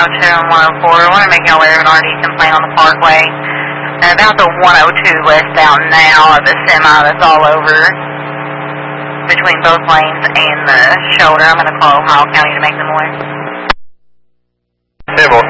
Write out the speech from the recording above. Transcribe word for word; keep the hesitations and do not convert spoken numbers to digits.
five two and one oh four. I want to make y'all aware of an R D complaint on the Parkway. And about the one oh two westbound now of the semi that's all over between both lanes and the shoulder. I'm going to call Ohio County to make them aware. ten four.